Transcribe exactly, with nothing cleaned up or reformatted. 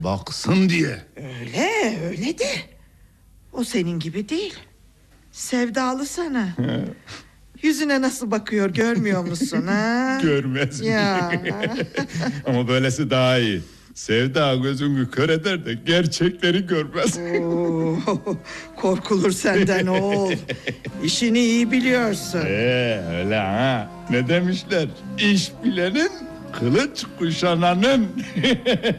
baksın diye. Öyle öyle de o senin gibi değil. Sevdalı sana. Yüzüne nasıl bakıyor görmüyor musun ha? Görmez mi? Ya. Ama böylesi daha iyi. Sevda gözünü kör eder de gerçekleri görmez. Oo, korkulur senden oğul. İşini iyi biliyorsun. Ee, öyle ha. Ne demişler? İş bilenin, kılıç kuşananın.